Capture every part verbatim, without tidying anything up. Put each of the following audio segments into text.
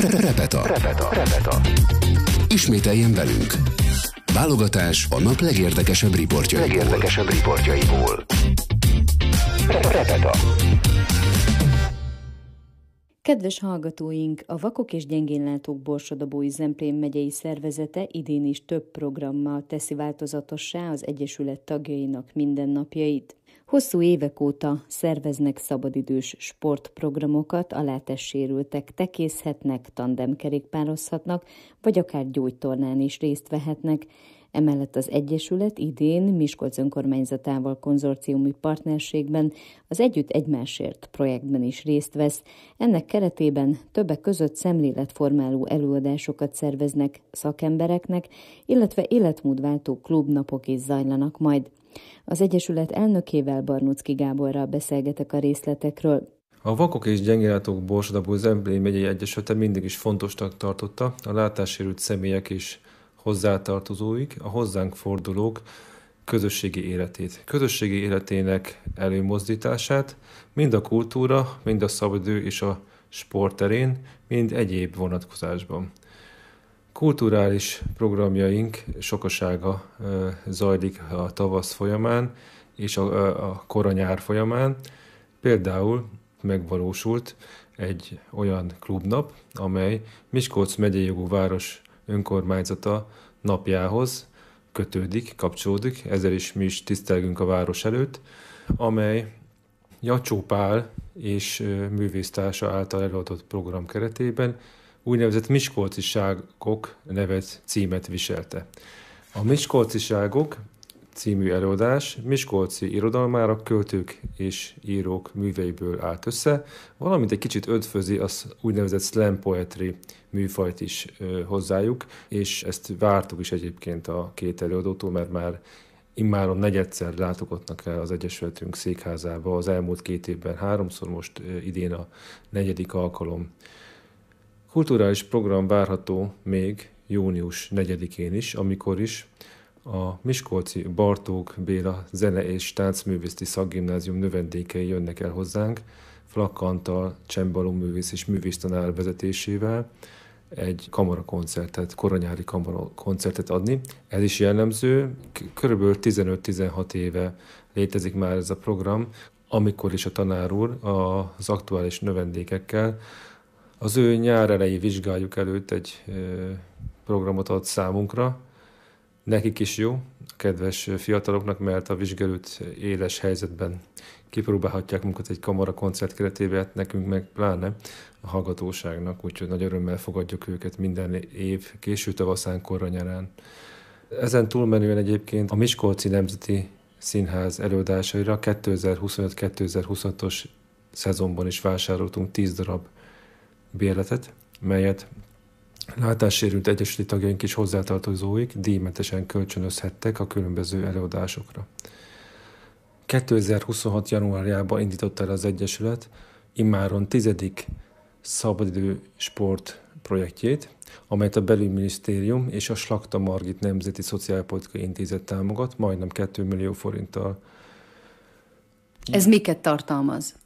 Repeta. Repeta. Repeta. Ismételjen velünk. Válogatás a nap legérdekesebb riportjaiból. Legérdekesebb riportjaiból. Repeta. Kedves hallgatóink, a Vakok és Gyengénlátók Borsod-Abaúj-Zemplén megyei szervezete idén is több programmal teszi változatossá az Egyesület tagjainak mindennapjait. Hosszú évek óta szerveznek szabadidős sportprogramokat, a látássérültek tekészhetnek, tandemkerékpározhatnak, vagy akár gyógytornán is részt vehetnek. Emellett az Egyesület idén Miskolc önkormányzatával konzorciumi partnerségben az Együtt Egymásért projektben is részt vesz. Ennek keretében többek között szemléletformáló előadásokat szerveznek szakembereknek, illetve életmódváltó klubnapok is zajlanak majd. Az Egyesület elnökével, Barnóczky Gáborral beszélgetek a részletekről. A Vakok és Gyengénlátók Borsod-Abaúj-Zemplén megyei egyesülete mindig is fontosnak tartotta a látássérült személyek és hozzátartozóik, a hozzánk fordulók közösségi életét. Közösségi életének előmozdítását mind a kultúra, mind a szabadidő és a sport terén, mind egyéb vonatkozásban. Kulturális programjaink sokasága zajlik a tavasz folyamán és a, a kora-nyár folyamán. Például megvalósult egy olyan klubnap, amely Miskolc megyei jogú város önkormányzata napjához kötődik, kapcsolódik, ezzel is mi is tisztelgünk a város előtt, amely Jacsó Pál és művésztársa által előadott program keretében úgynevezett Miskolciságok nevet, címet viselte. A Miskolciságok című előadás miskolci irodalmárok, költők és írók műveiből állt össze, valamint egy kicsit ötvözi az úgynevezett slam poetry műfajt is ö, hozzájuk, és ezt vártuk is egyébként a két előadótól, mert már immáron negyedszer látogatnak el az Egyesületünk székházába az elmúlt két évben háromszor, most ö, idén a negyedik alkalom. Kulturális program várható még június negyedikén is, amikor is a miskolci Bartók Béla Zene- és Táncművészeti Szakgimnázium növendékei jönnek el hozzánk, Flak Antal, csembaloművész és művésztanár vezetésével egy kamarakoncertet, koranyári kamarakoncertet adni. Ez is jellemző, körülbelül tizenöt-tizenhat éve létezik már ez a program, amikor is a tanár úr az aktuális növendékekkel az ő nyár elejé vizsgájuk előtt egy programot ad számunkra. Nekik is jó, a kedves fiataloknak, mert a vizsgálót éles helyzetben kipróbálhatják munkat egy kamara koncert keretében, nekünk meg pláne a hallgatóságnak, úgyhogy nagy örömmel fogadjuk őket minden év késő tavaszán, korra nyarán. Ezen túlmenően egyébként a Miskolci Nemzeti Színház előadásaira kétezer-huszonöt kétezer-huszonhatos szezonban is vásároltunk tíz darab bérletet, melyet látássérült egyesületi tagjaink és hozzátartozóik díjmentesen kölcsönözhettek a különböző előadásokra. kétezer-huszonhat januárjában indított el az Egyesület immáron tizedik szabadidő sport projektjét, amelyet a Belügyminisztérium és a Slakta Margit Nemzeti Szociálpolitikai Intézet támogat, majdnem két millió forinttal. Ez miket tartalmaz?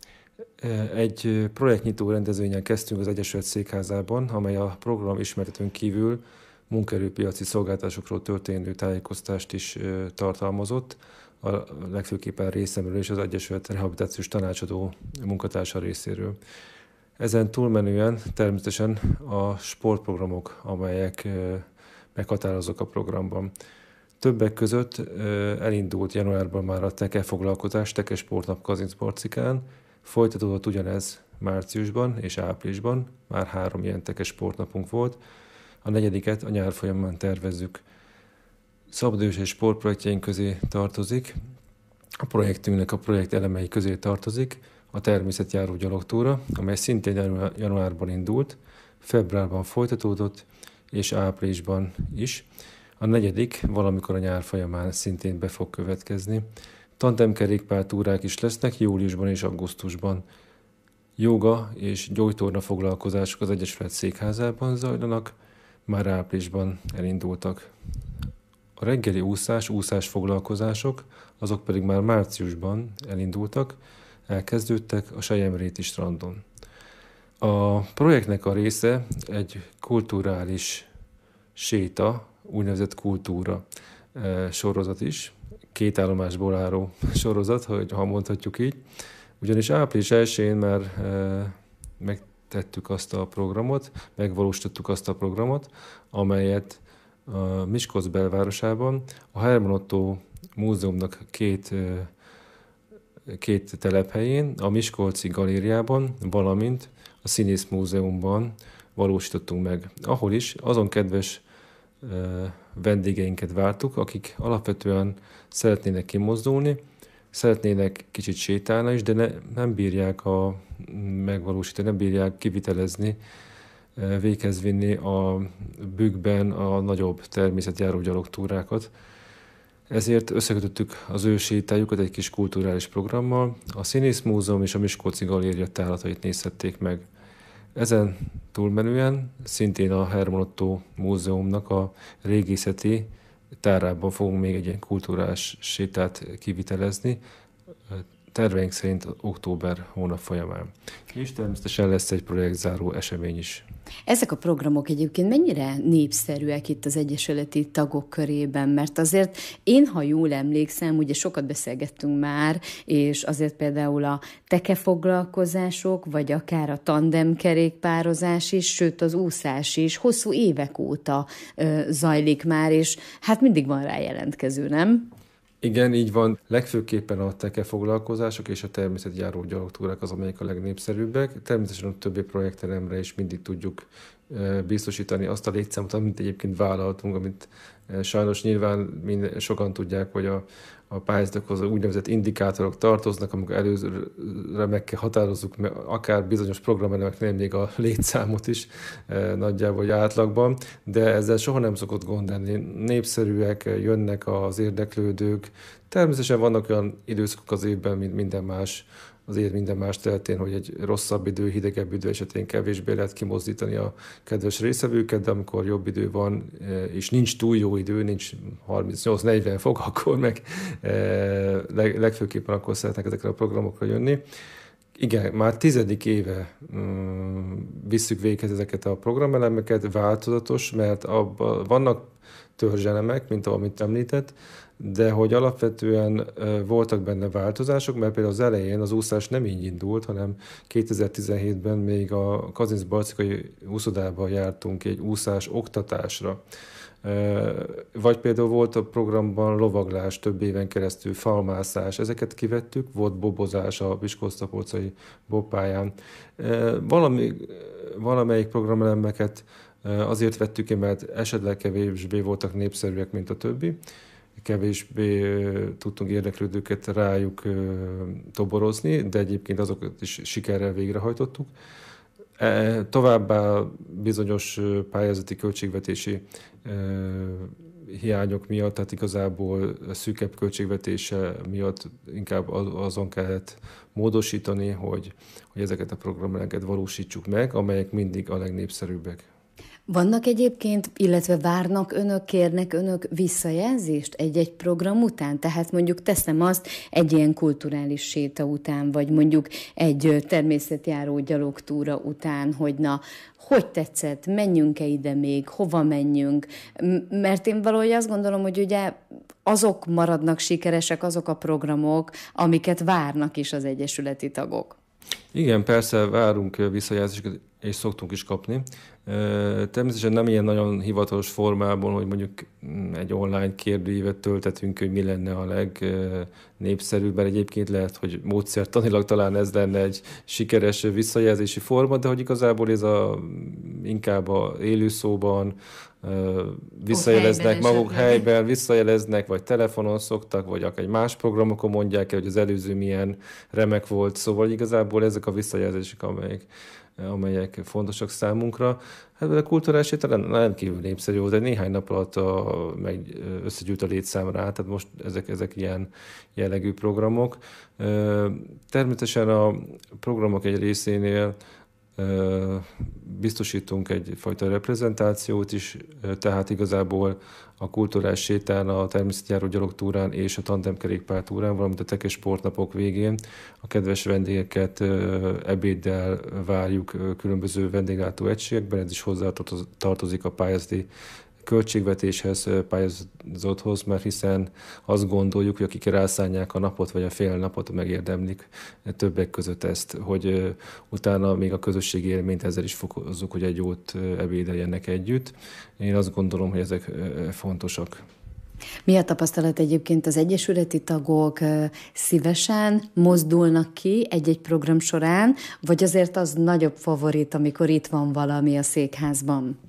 Egy projektnyitó rendezvényen kezdtünk az Egyesület székházában, amely a program ismertetőn kívül munkaerőpiaci szolgáltatásokról történő tájékoztást is tartalmazott, a legfőképpen részemről és az Egyesület rehabilitációs tanácsadó munkatársa részéről. Ezen túlmenően természetesen a sportprogramok, amelyek meghatározók a programban. Többek között elindult januárban már a teke foglalkozás, teke sportnap Kazincbarcikán, folytatódott ugyanez márciusban és áprilisban, már három ilyen teke sportnapunk volt, a negyediket a nyár folyamán tervezzük. Szabadidős és sportprojektjeink közé tartozik, a projektünknek a projekt elemei közé tartozik a természetjáró gyalogtúra, amely szintén januárban indult, februárban folytatódott és áprilisban is. A negyedik valamikor a nyár folyamán szintén be fog következni. Tandemkerékpártúrák is lesznek júliusban és augusztusban. Jóga és gyógytorna foglalkozások az Egyesület székházában zajlanak, már áprilisban elindultak. A reggeli úszás, úszás foglalkozások, azok pedig már márciusban elindultak, elkezdődtek a Selyemréti strandon. A projektnek a része egy kulturális séta, úgynevezett kultúra sorozat is, két állomásból álló sorozat, hogy ha mondhatjuk így. Ugyanis április elsején már megtettük azt a programot, megvalósítottuk azt a programot, amelyet a Miskolc belvárosában a Herman Ottó Múzeumnak két, két telephelyén, a Miskolci Galériában, valamint a Színész Múzeumban valósítottunk meg. Ahol is azon kedves vendégeinket vártuk, akik alapvetően szeretnének kimozdulni, szeretnének kicsit sétálni is, de ne, nem bírják a, megvalósítani, nem bírják kivitelezni, véghez vinni a bükkben a nagyobb természetjáró gyalogtúrákat. Ezért összekötöttük az ő sétájukat egy kis kulturális programmal. A Színész Múzeum és a Miskolci Galéria tárlatait nézhették meg. Ezen túlmenően szintén a Herman Ottó Múzeumnak a régészeti tárában fogunk még egy ilyen kulturális sétát kivitelezni, terveink szerint október hónap folyamán. És természetesen lesz egy projektzáró esemény is. Ezek a programok egyébként mennyire népszerűek itt az egyesületi tagok körében? Mert azért én, ha jól emlékszem, ugye sokat beszélgettünk már, és azért például a tekefoglalkozások, vagy akár a tandemkerékpározás is, sőt az úszás is hosszú évek óta ö, zajlik már, és hát mindig van rá jelentkező, nem? Igen, így van. Legfőképpen a tekefoglalkozások és a természetjáró gyalogtúrák az, amelyek a legnépszerűbbek. Természetesen a többi projektteremre is mindig tudjuk biztosítani azt a létszámot, amit egyébként vállaltunk, amit sajnos nyilván minden, sokan tudják, hogy a, a pályázatokhoz úgynevezett indikátorok tartoznak, amikor előre meg kell határozzuk akár bizonyos programelemeknél még a létszámot is nagyjából vagy átlagban, de ezzel soha nem szokott gond lenni. Népszerűek, jönnek az érdeklődők. Természetesen vannak olyan időszakok az évben, mint minden más, az év minden más területén, hogy egy rosszabb idő, hidegebb idő esetén kevésbé lehet kimozdítani a kedves részevőket, de amikor jobb idő van, és nincs túl jó idő, nincs harmincnyolc-negyven fok, akkor meg legfőképpen akkor szeretnek ezekre a programokra jönni. Igen, már tizedik éve um, visszük véghez ezeket a programelemeket, változatos, mert abban vannak törzselemek, mint amit említett, de hogy alapvetően uh, voltak benne változások, mert például az elején az úszás nem így indult, hanem kétezer-tizenhétben még a Kazinc-Barcikai úszodában jártunk egy úszás oktatásra. Uh, vagy például volt a programban lovaglás több éven keresztül, falmászás, ezeket kivettük, volt bobozás a Miskolc-Tapolcai bobpályán. Uh, valami, valamelyik programelemeket uh, azért vettük ki, mert esetleg kevésbé voltak népszerűek, mint a többi. Kevésbé uh, tudtunk érdeklődőket rájuk uh, toborozni, de egyébként azokat is sikerrel végrehajtottuk. E, továbbá bizonyos pályázati költségvetési e, hiányok miatt, tehát igazából szűkebb költségvetése miatt inkább azon kellett módosítani, hogy, hogy ezeket a programokat valósítsuk meg, amelyek mindig a legnépszerűbbek. Vannak egyébként, illetve várnak önök, kérnek önök visszajelzést egy-egy program után? Tehát mondjuk teszem azt egy ilyen kulturális séta után, vagy mondjuk egy természetjáró gyalogtúra után, hogy na, hogy tetszett, menjünk-e ide még, hova menjünk? Mert én valahogy azt gondolom, hogy ugye azok maradnak sikeresek, azok a programok, amiket várnak is az egyesületi tagok. Igen, persze várunk visszajelzéseket, és szoktunk is kapni. Természetesen nem ilyen nagyon hivatalos formában, hogy mondjuk egy online kérdőívet töltetünk, hogy mi lenne a legnépszerűbb, mert egyébként lehet, hogy módszertanilag talán ez lenne egy sikeres visszajelzési forma, de hogy igazából ez a, inkább a élőszóban visszajeleznek, helyben maguk helyben visszajeleznek, vagy telefonon szoktak, vagy akár egy más programokon mondják el, hogy az előző milyen remek volt, szóval igazából ezek a visszajelzések, amelyek amelyek fontosak számunkra. Hát a kulturális héten rendkívül népszerű volt, de néhány nap alatt a, meg összegyűjt a létszám rá, tehát most ezek, ezek ilyen jellegű programok. Természetesen a programok egy részénél biztosítunk egyfajta reprezentációt is, tehát igazából a kulturális sétán, a természetjáró gyalogtúrán és a tandemkerékpártúrán, valamint a tekes sportnapok végén a kedves vendégeket ebéddel várjuk különböző vendéglátó egységekben, ez is hozzá tartozik a pályázati költségvetéshez, pályázathoz, mert hiszen azt gondoljuk, hogy akik rászánják a napot vagy a fél napot, megérdemlik többek között ezt, hogy utána még a közösségi élményt ezzel is fokozzuk, hogy egy jót ebédeljenek együtt. Én azt gondolom, hogy ezek fontosak. Mi a tapasztalat egyébként? Az egyesületi tagok szívesen mozdulnak ki egy-egy program során, vagy azért az nagyobb favorit, amikor itt van valami a székházban?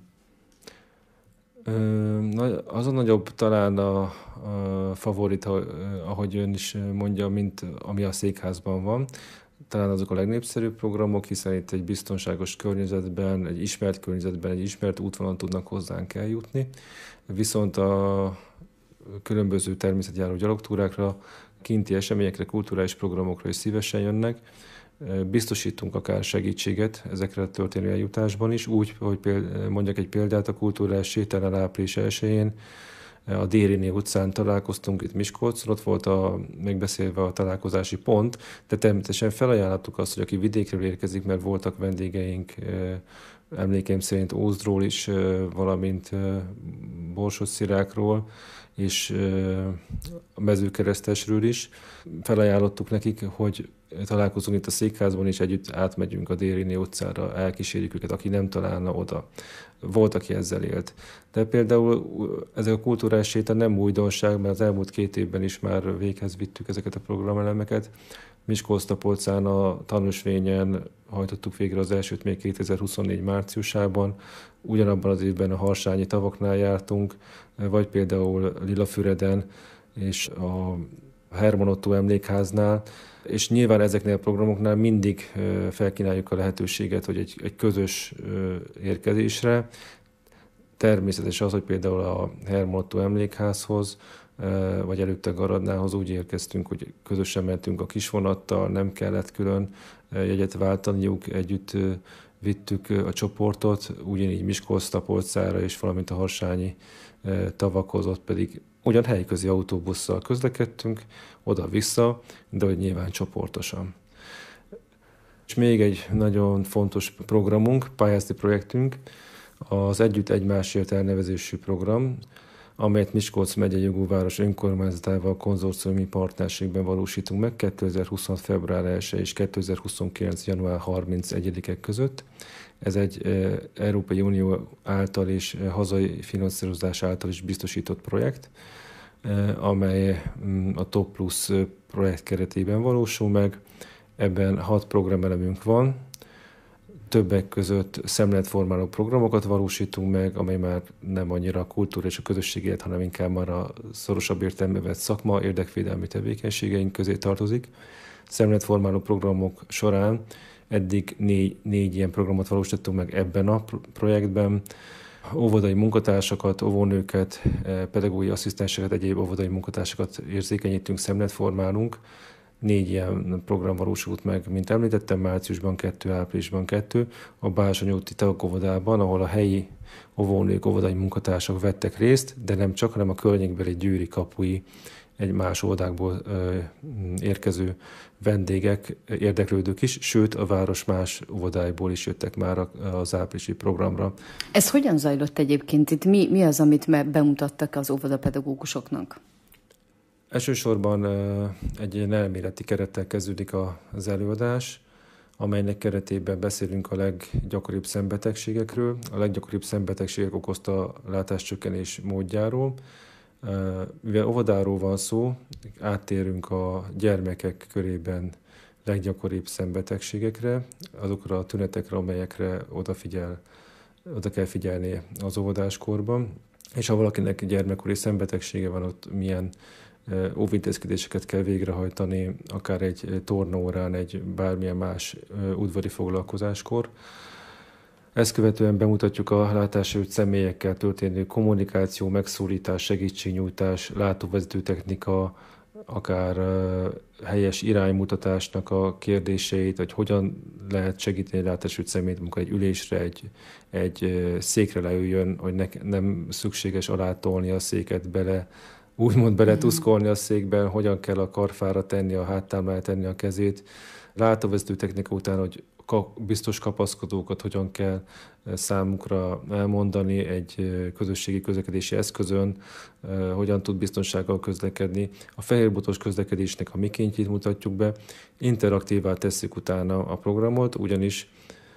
Az a nagyobb talán a, a favorit, ahogy ön is mondja, mint ami a székházban van. Talán azok a legnépszerűbb programok, hiszen itt egy biztonságos környezetben, egy ismert környezetben, egy ismert útvonalon tudnak hozzánk eljutni. Viszont a különböző természetjáró gyalogtúrákra, kinti eseményekre, kulturális programokra is szívesen jönnek. Biztosítunk akár segítséget ezekre a történő eljutásban is, úgy, hogy péld, mondjak egy példát, a kulturális sétánál április elsején a Dériné utcán találkoztunk itt Miskolcon, ott volt a, megbeszélve a találkozási pont, de természetesen felajánlottuk azt, hogy aki vidékről érkezik, mert voltak vendégeink, emlékeim szerint Ózdról is, valamint Borsod-Szirákról, és a Mezőkeresztesről is. Felajánlottuk nekik, hogy találkozunk itt a székházban, és együtt átmegyünk a Dériné utcára, elkísérjük őket, aki nem találna oda. Volt, aki ezzel élt. De például ezek a kulturális séta nem újdonság, mert az elmúlt két évben is már véghez vittük ezeket a programelemeket. Miskolc-Tapolcán a tanúsvényen hajtottuk végre az elsőt még kétezer-huszonnégy márciusában, ugyanabban az évben a harsányi tavaknál jártunk, vagy például Lilafüreden és a Herman Ottó emlékháznál, és nyilván ezeknél a programoknál mindig felkínáljuk a lehetőséget, hogy egy, egy közös érkezésre. Természetes az, hogy például a Herman Ottó emlékházhoz, vagy előtte Garadnához úgy érkeztünk, hogy közösen mentünk a kisvonattal, nem kellett külön jegyet váltaniuk, együtt vittük a csoportot, ugyanígy Miskolc-Tapolcára és valamint a harsányi tavakhoz, ott pedig ugyan helyközi autóbusszal közlekedtünk, oda-vissza, de hogy nyilván csoportosan. És még egy nagyon fontos programunk, pályázati projektünk, az Együtt Egymásért elnevezésű program, amelyet Miskolc megyei jogúváros önkormányzatával konzorciumi partnerségben valósítunk meg kétezer-huszonhat. február elseje és kétezer-huszonkilenc. január harmincegyedike között. Ez egy Európai Unió által és hazai finanszírozás által is biztosított projekt, amely a Top Plus projekt keretében valósul meg. Ebben hat programelemünk van, többek között szemléletformáló programokat valósítunk meg, amely már nem annyira a kultúra és a közösség élet, hanem inkább már a szorosabb értelemben vett szakma, érdekvédelmi tevékenységeink közé tartozik. Szemléletformáló programok során eddig négy, négy ilyen programot valósítottunk meg ebben a projektben. Óvodai munkatársakat, óvónőket, pedagógiai asszisztenseket, egyéb óvodai munkatársakat érzékenyítünk, szemléletformálunk. Négy ilyen program valósult meg, mint említettem, márciusban kettő, áprilisban kettő, a Bázsony úti tagóvodában, ahol a helyi óvónők, óvodai munkatársak vettek részt, de nem csak, hanem a környékbeli Győri, Kapui, egy más oldákból ö, érkező vendégek, érdeklődők is, sőt a város más óvodáiból is jöttek már az áprilisi programra. Ez hogyan zajlott egyébként? Itt mi, mi az, amit bemutattak az óvodapedagógusoknak? Elsősorban egy ilyen elméleti kerettel kezdődik az előadás, amelynek keretében beszélünk a leggyakoribb szembetegségekről, a leggyakoribb szembetegségek okozta látáscsökkenés módjáról. Mivel óvodáról van szó, áttérünk a gyermekek körében leggyakoribb szembetegségekre, azokra a tünetekre, amelyekre odafigyel, oda kell figyelni az óvodáskorban, és ha valakinek gyermekkori szembetegsége van, ott milyen óvintézkedéseket kell végrehajtani, akár egy tornaórán, egy bármilyen más udvari foglalkozáskor. Ezt követően bemutatjuk a látássérült személyekkel történő kommunikáció, megszólítás, segítségnyújtás, látóvezető technika, akár helyes iránymutatásnak a kérdéseit, hogy hogyan lehet segíteni látásült személyt, amikor egy ülésre, egy, egy székre leüljön, hogy ne, nem szükséges alátolni a széket bele, úgymond beletuszkolni a székben, hogyan kell a karfára tenni, a háttámlára tenni a kezét. Látóvezető technika után, hogy biztos kapaszkodókat hogyan kell számukra elmondani egy közösségi közlekedési eszközön, hogyan tud biztonsággal közlekedni. A fehérbotos közlekedésnek a mikéntjét mutatjuk be, interaktívá tesszük utána a programot, ugyanis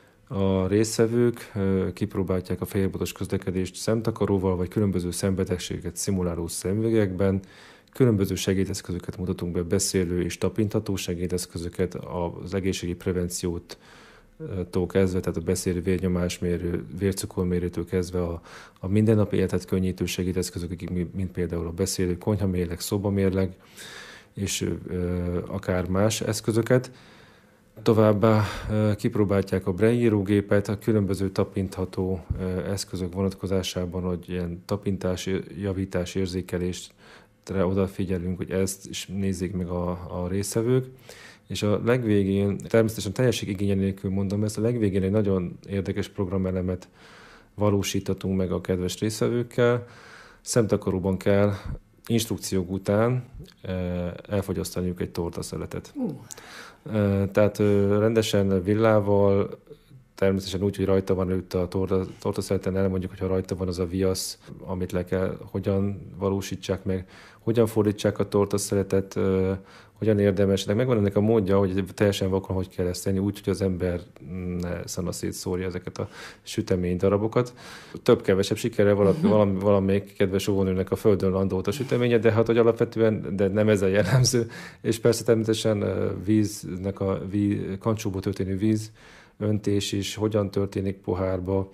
a résztvevők kipróbálják a fehérbotos közlekedést szemtakaróval, vagy különböző szembetegségeket szimuláló szemüvegekben, különböző segédeszközöket mutatunk be, beszélő és tapintható segédeszközöket, az egészségi prevenciót kezdve, tehát a beszélő vérnyomásmérő, vércukormérőtől kezdve a, a mindennapi életet könnyítő segédeszközök, mint például a beszélő konyhamérleg, szobamérleg, és ö, akár más eszközöket. Továbbá kipróbálják a Braille írógépet a különböző tapintható eszközök vonatkozásában, hogy ilyen tapintás, javítás, érzékelésre odafigyelünk, hogy ezt is nézzék meg a, a résztvevők. És a legvégén, természetesen teljesség igénye nélkül mondom ezt, a legvégén egy nagyon érdekes programelemet valósítatunk meg a kedves résztvevőkkel. Szemtakaróban kell instrukciók után elfogyasztaniuk egy tortaszeletet. Uh. Tehát rendesen villával, természetesen úgy, hogy rajta van előtte a torta, tortaszeleten, elmondjuk, hogyha rajta van az a viasz, amit le kell, hogyan valósítsák meg, hogyan fordítsák a tortaszeletet, hogyan érdemes. De megvan ennek a módja, hogy teljesen vakon hogy kell ezt tenni, úgy, hogy az ember ne szanaszét szórja ezeket a sütemény darabokat. Több-kevesebb sikerrel valami, valami, valamelyik kedves óvónőnek a földön landolt a süteménye, de hát hogy alapvetően, de nem ez a jellemző. És persze természetesen víznek a víz, kancsóból történő víz öntés is, hogyan történik pohárba,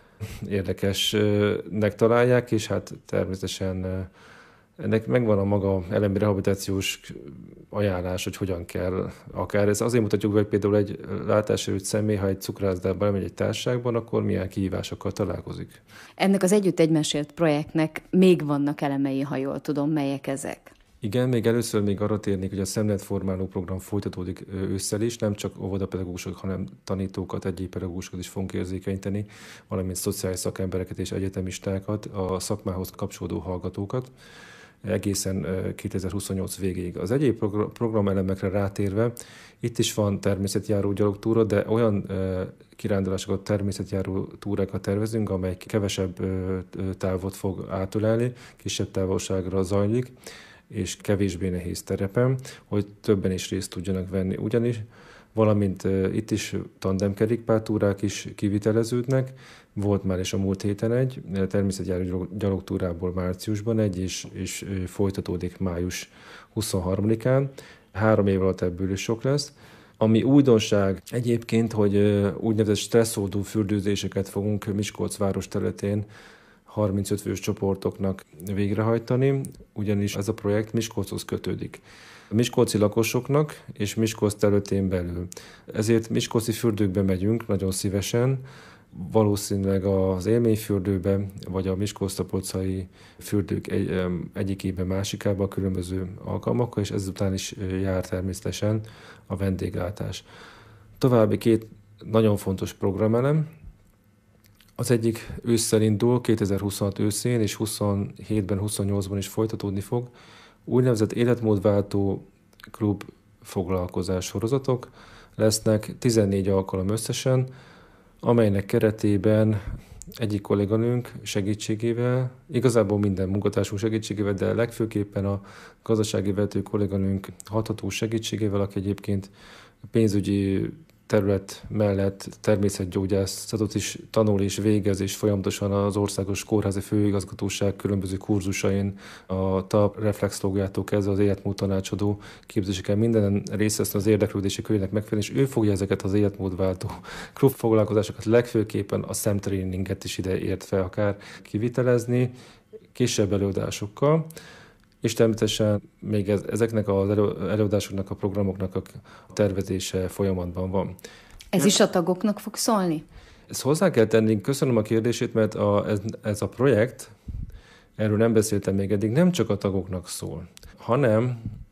érdekesnek találják, és hát természetesen ennek megvan a maga elemi rehabilitációs ajánlás, hogy hogyan kell akár. Ez azért mutatjuk be, hogy például egy látássérült személy, ha egy cukrászdában elmegy egy társaságban, akkor milyen kihívásokkal találkozik. Ennek az Együtt Egymáséért projektnek még vannak elemei, ha jól tudom, melyek ezek? Igen, még először még arra térnék, hogy a szemléletformáló program folytatódik ősszel is, nem csak óvodapedagógusok, hanem tanítókat, egyéb pedagógusokat is fogunk érzékenyíteni, valamint szociális szakembereket és egyetemistákat, a szakmához kapcsolódó hallgatókat, egészen kétezer-huszonnyolc végéig. Az egyéb programelemekre rátérve, itt is van természetjáró gyalogtúra, de olyan kirándulásokat, természetjáró túrákat tervezünk, amely kevesebb távot fog átölelni, kisebb távolságra zajlik, és kevésbé nehéz terepen, hogy többen is részt tudjanak venni. Ugyanis, valamint uh, itt is tandemkerékpártúrák is kiviteleződnek, volt már is a múlt héten egy, természetjáró gyalogtúrából márciusban egy, és, és folytatódik május huszonharmadikán. Három év alatt ebből is sok lesz. Ami újdonság egyébként, hogy uh, úgynevezett stresszoldó fürdőzéseket fogunk Miskolc város területén harmincöt fős csoportoknak végrehajtani, ugyanis ez a projekt Miskolchoz kötődik. A miskolci lakosoknak és Miskolc területén belül. Ezért miskolci fürdőkbe megyünk nagyon szívesen, valószínűleg az élményfürdőbe, vagy a miskolc-tapolcai fürdők egy, egyikében, másikába a különböző alkalmakkal, és ezután is jár természetesen a vendéglátás. További két nagyon fontos programelem. Az egyik ősszel indul, kétezer-huszonhat őszén, és huszonhétben, huszonnyolcban is folytatódni fog. Úgynevezett életmódváltó klub foglalkozás sorozatok lesznek, tizennégy alkalom összesen, amelynek keretében egyik kolléganőnk segítségével, igazából minden munkatársunk segítségével, de legfőképpen a gazdasági vezető kolléganőnk hatható segítségével, aki egyébként pénzügyi terület mellett természetgyógyászatot is tanul és végez, és folyamatosan az Országos Kórházi Főigazgatóság különböző kurzusain a TAP reflexológiától kezdve az életmód tanácsadó képzéseken minden részt vesz az érdeklődési körének megfelelően, és ő fogja ezeket az életmódváltó klubfoglalkozásokat, legfőképpen a szemtréninget is ide értve akár kivitelezni, kisebb előadásokkal, és természetesen még ez, ezeknek az előadásoknak, a programoknak a tervezése folyamatban van. Ez is a tagoknak fog szólni? Ezt hozzá kell tenni, köszönöm a kérdését, mert a, ez, ez a projekt, erről nem beszéltem még eddig, nem csak a tagoknak szól, hanem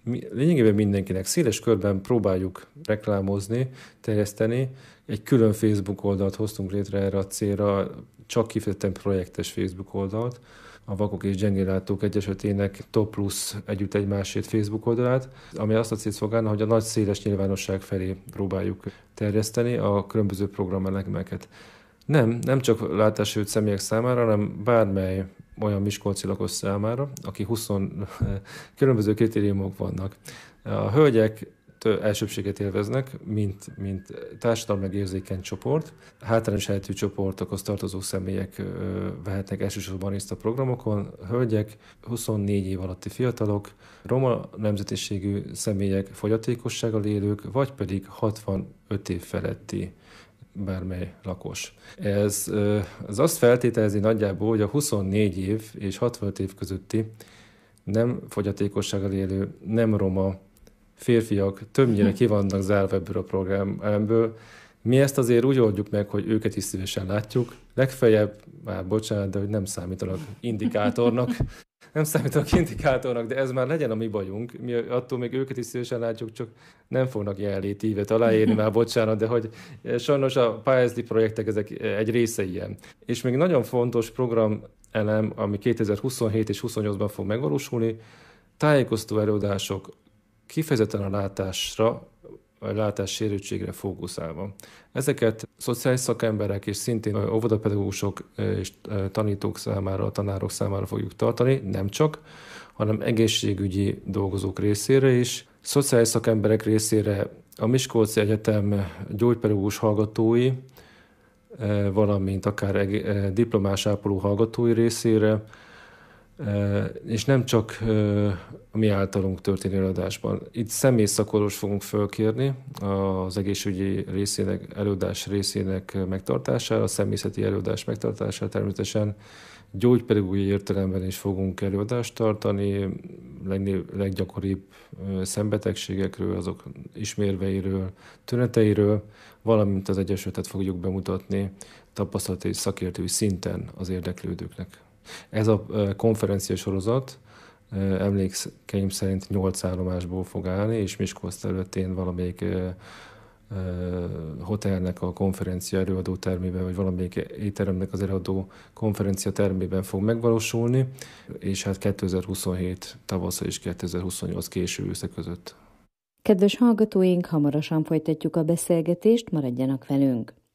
lényegében mindenkinek széles körben próbáljuk reklámozni, terjeszteni. Egy külön Facebook oldalt hoztunk létre erre a célra, csak kifejezetten projektes Facebook oldalt, a Vakok és Gyengénlátók Egyesületének Top Plus együtt egymásért Facebook oldalát, ami azt a célt szolgálna, hogy a nagy széles nyilvánosság felé próbáljuk terjeszteni a különböző programelemeket. Nem, nem csak látássérült személyek számára, hanem bármely olyan miskolci lakos számára, aki húsz különböző kritériumok vannak. A hölgyek elsőbséget élveznek, mint, mint társadalmi megérzékeny csoport. Hátrányos helyzetű csoportokhoz tartozó személyek vehetnek elsősorban részt a programokon. Hölgyek, huszonnégy év alatti fiatalok, roma nemzetiségű személyek, fogyatékossággal élők, vagy pedig hatvanöt év feletti bármely lakos. Ez, ez azt feltételezi nagyjából, hogy a huszonnégy év és hatvanöt év közötti nem fogyatékossággal élő, nem roma férfiak többnyire ki vannak zárva ebből a programből. Mi ezt azért úgy oldjuk meg, hogy őket is szívesen látjuk. Legfeljebb, már bocsánat, de hogy nem számítanak indikátornak. Nem számítanak indikátornak, de ez már legyen a mi bajunk. Mi attól még őket is szívesen látjuk, csak nem fognak jelenlétívet aláírni, már bocsánat, de hogy sajnos a pályázati projektek ezek egy része ilyen. És még nagyon fontos programelem, ami kétezer-huszonhét és huszonnyolcban fog megvalósulni, tájékoztató előadások, kifejezetten a látásra, a látássérültségre fókuszálva. Ezeket szociális szakemberek és szintén óvodapedagógusok és tanítók számára, tanárok számára fogjuk tartani, nem csak, hanem egészségügyi dolgozók részére is. Szociális szakemberek részére a Miskolci Egyetem gyógypedagógus hallgatói, valamint akár diplomás ápoló hallgatói részére, és nem csak a mi általunk történő előadásban. Itt személyszakoros fogunk fölkérni az egészségügyi részének, előadás részének megtartására, a személyzeti előadás megtartására természetesen gyógypedagógiai értelemben is fogunk előadást tartani, leggyakoribb szembetegségekről, azok ismérveiről, tüneteiről, valamint az Egyesületet fogjuk bemutatni tapasztalati és szakértői szinten az érdeklődőknek. Ez a konferencia sorozat emlékeim szerint nyolc állomásból fog állni, és Miskolc területén valamelyik hotelnek a konferencia előadó termében, vagy valamelyik étteremnek az előadó konferencia termében fog megvalósulni, és hát kétezer-huszonhét tavasza és kétezer-huszonnyolc késő ősze között. Kedves hallgatóink, hamarosan folytatjuk a beszélgetést, maradjanak velünk!